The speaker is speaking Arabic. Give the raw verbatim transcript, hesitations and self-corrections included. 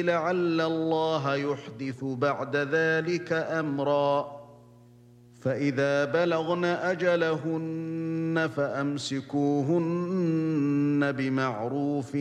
لعل الله يحدث بعد ذلك أمرا. فإذا بلغن أجلهن فأمسكوهن بمعروف